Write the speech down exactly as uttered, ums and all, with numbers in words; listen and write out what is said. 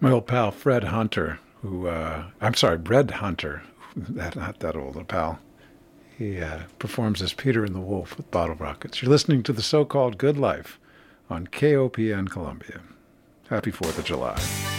My old pal Fred Hunter, who, uh, I'm sorry, Brett Hunter, that, not that old a pal. He uh, performs as Peter and the Wolf with Bottle Rockets. You're listening to the so-called Good Life on K O P N Columbia. Happy fourth of July.